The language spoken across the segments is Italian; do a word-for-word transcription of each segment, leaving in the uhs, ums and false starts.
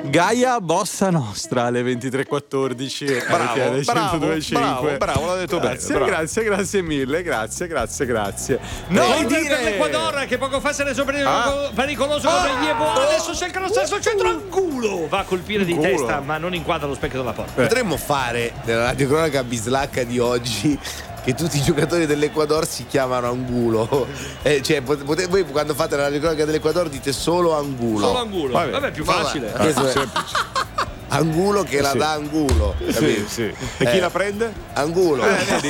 Gaia Bossa Nostra alle ventitré e quattordici. Bravo, bravo, centodue e cinque. bravo, bravo, l'ha detto grazie, bene. Grazie, grazie mille, grazie, grazie, grazie. Noi dire per l'Equador che poco fa si è reso Ah. pericoloso Ah. come Yeboah, Oh. adesso c'è il cross centro angulo, va a colpire di Culo. testa ma non inquadra lo specchio della porta. Potremmo fare nella radiocronaca bislacca di oggi che tutti i giocatori dell'Equador si chiamano Angulo. Eh, cioè, pot- pot- voi quando fate la radiocronaca dell'Equador dite solo Angulo. Solo angulo, vabbè, vabbè più facile. Vabbè. Questo è- Angulo che la Sì. dà Angulo. Sì, capito? sì. E chi Eh, la prende? Angulo. Eh, vedi,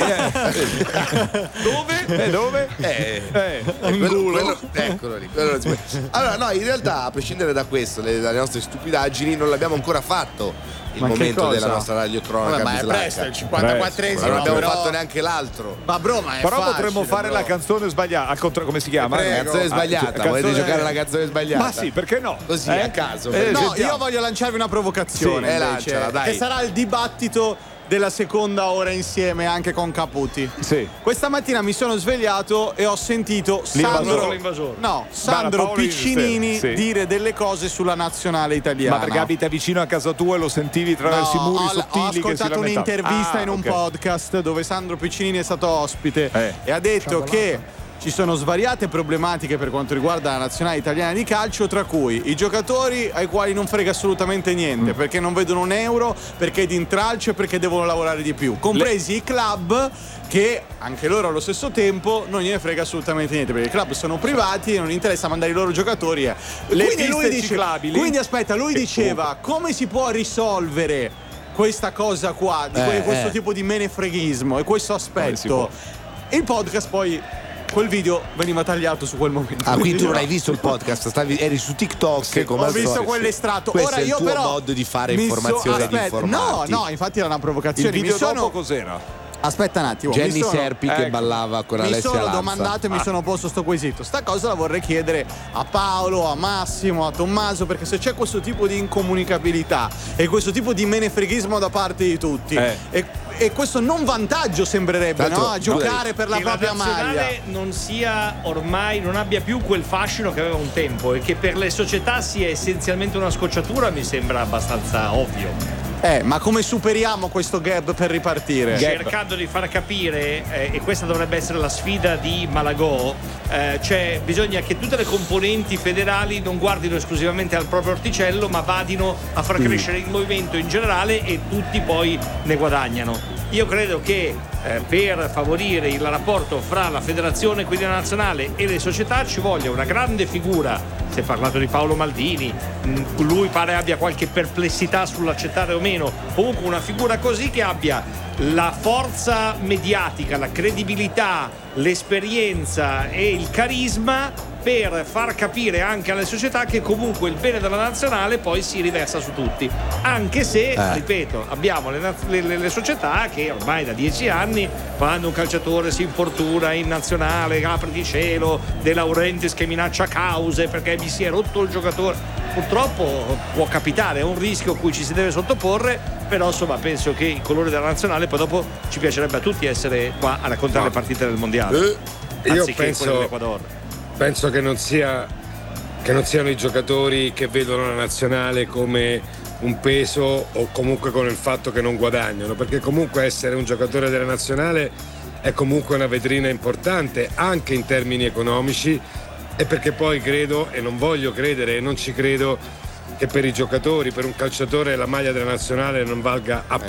eh. Dove? Eh, dove? Eh, Eh. quello, quello, eccolo lì, quello non si può- allora no, in realtà a prescindere da questo, le- dalle nostre stupidaggini, non l'abbiamo ancora fatto il Ma che momento cosa? della nostra radiocronaca Vabbè, ma è bislacca. presto, è il cinquantaquattresimo. Non abbiamo però- fatto neanche l'altro. Ma bro, ma è Però facile, potremmo fare bro. la canzone sbagliata, al contra- come si chiama? Prego. La canzone sbagliata, Ah, volete canzone- giocare la canzone sbagliata? Ma sì, perché no? Così Eh? a caso. Eh, No, sentiamo. io voglio lanciarvi una provocazione Sì, eh, invece, lanciala, dai. che sarà il dibattito della seconda ora insieme anche con Caputi. Sì. Questa mattina mi sono svegliato e ho sentito L'invasore. Sandro, L'invasore. no, Sandro Paolo Piccinini Insieme, sì. dire delle cose sulla nazionale italiana. Ma perché abita vicino a casa tua e lo sentivi attraverso No, i muri ho, sottili ho che si ascoltato lamentavano? un'intervista Ah, in un ok. podcast dove Sandro Piccinini è stato ospite Eh. e ha detto che ci sono svariate problematiche per quanto riguarda la nazionale italiana di calcio, tra cui i giocatori ai quali non frega assolutamente Mm. niente, perché non vedono un euro, perché è di intralcio e perché devono lavorare di più, compresi i club che anche loro allo stesso tempo non gliene frega assolutamente niente, perché i club sono privati e non interessa mandare i loro giocatori e le Quindi lui piste dice- ciclabili. Quindi aspetta, lui Che diceva come si può risolvere questa cosa qua, di que- Eh, questo eh. tipo di menefreghismo e questo Come si può? aspetto. Il podcast poi, quel video veniva tagliato su quel momento. Ah, quindi tu non no. hai visto il podcast, stavi, eri su TikTok Sì, come ho al visto solito. quell'estratto. Questo Ora è il io tuo però modo di fare mi so- informazione e di aspetta, informarti. No, no, infatti era una Il provocazione. video mi sono... dopo cos'era? Aspetta un attimo. Jenny mi sono... Serpi che ecco. ballava con Mi Alessia sono Lanza. domandato e mi Ah. sono posto sto quesito. Sta cosa la vorrei chiedere a Paolo, a Massimo, a Tommaso, perché se c'è questo tipo di incomunicabilità e questo tipo di menefreghismo da parte di tutti Eh. e, e questo non vantaggio sembrerebbe, Tanto, no? A giocare per la che propria la nazionale maglia. non sia ormai, non abbia più quel fascino che aveva un tempo e che per le società sia essenzialmente una scocciatura mi sembra abbastanza ovvio. Eh, ma come superiamo questo gap per ripartire? Cercando di far capire, eh, e questa dovrebbe essere la sfida di Malagò, eh, cioè bisogna che tutte le componenti federali non guardino esclusivamente al proprio orticello ma vadino a far crescere il movimento in generale e tutti poi ne guadagnano. Io credo che eh, per favorire il rapporto fra la federazione, quindi la nazionale, e le società ci voglia una grande figura. Si è parlato di Paolo Maldini, mh, lui pare abbia qualche perplessità sull'accettare o meno, comunque una figura così che abbia la forza mediatica, la credibilità, l'esperienza e il carisma per far capire anche alle società che comunque il bene della nazionale poi si riversa su tutti, anche se, Eh. ripeto, abbiamo le, naz- le- le- le società che ormai da dieci anni quando un calciatore si infortuna in nazionale, apre di cielo, De Laurentiis che minaccia cause perché mi si è rotto il giocatore, purtroppo può capitare, è un rischio a cui ci si deve sottoporre, però insomma penso che i colori della nazionale poi dopo ci piacerebbe a tutti essere qua a raccontare le partite del mondiale, Eh, io anziché penso- quelle dell'Equador. Penso che non sia che non siano i giocatori che vedono la nazionale come un peso o comunque con il fatto che non guadagnano, perché comunque essere un giocatore della nazionale è comunque una vetrina importante anche in termini economici, e perché poi credo e non voglio credere e non ci credo che per i giocatori, per un calciatore la maglia della nazionale non valga a